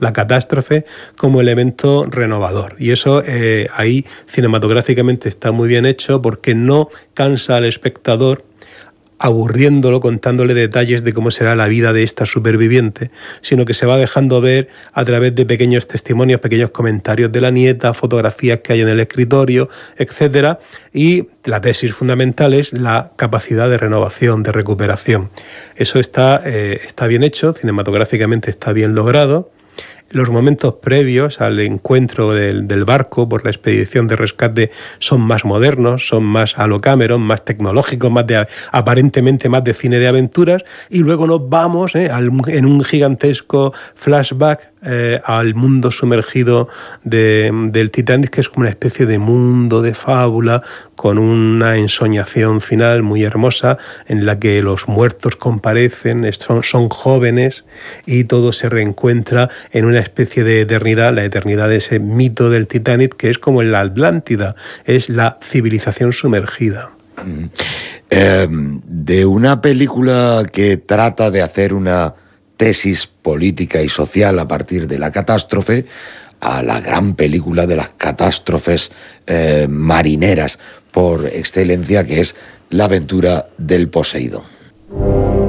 la catástrofe como elemento renovador. Y eso ahí cinematográficamente está muy bien hecho porque no cansa al espectador aburriéndolo, contándole detalles de cómo será la vida de esta superviviente, sino que se va dejando ver a través de pequeños testimonios, pequeños comentarios de la nieta, fotografías que hay en el escritorio, etcétera. Y la tesis fundamental es la capacidad de renovación, de recuperación. Eso está bien hecho, cinematográficamente está bien logrado. Los momentos previos al encuentro del barco por la expedición de rescate son más modernos, son más a lo Cameron, más tecnológicos, aparentemente más de cine de aventuras, y luego nos vamos en un gigantesco flashback al mundo sumergido del Titanic, que es como una especie de mundo de fábula con una ensoñación final muy hermosa en la que los muertos comparecen, son jóvenes y todo se reencuentra en una especie de eternidad, la eternidad de ese mito del Titanic, que es como en la Atlántida, es la civilización sumergida. De una película que trata de hacer una tesis política y social a partir de la catástrofe, a la gran película de las catástrofes marineras por excelencia, que es La aventura del Poseidón.